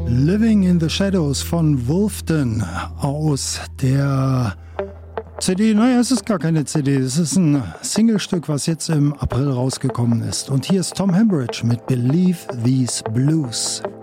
Living in the Shadows von Wolfden aus der CD. Naja, es ist gar keine CD, es ist ein Singlestück, was jetzt im April rausgekommen ist. Und hier ist Tom Hambridge mit Believe These Blues.